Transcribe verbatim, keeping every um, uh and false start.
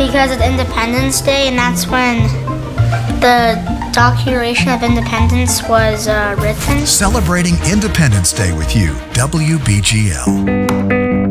Because it's Independence Day, and that's when the Declaration of Independence was uh, written. Celebrating Independence Day with you, W B G L.